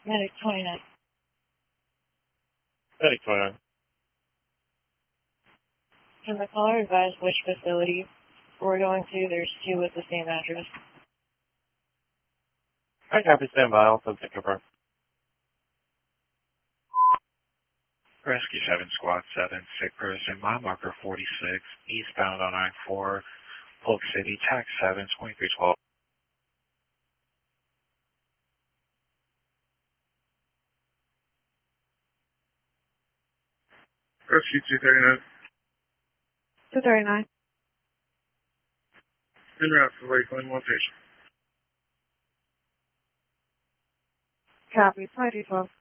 Medic 29. Medic 29. Can the caller advise which facility we're going to? There's two with the same address. I copy, stand by. I'll take confirm. Rescue 7, Squad 7, sick person, mile marker 46, eastbound on I-4, Polk City, tax 7, 2312. Rescue 239. 239. En route for Lakeland, location. Copy. 2212.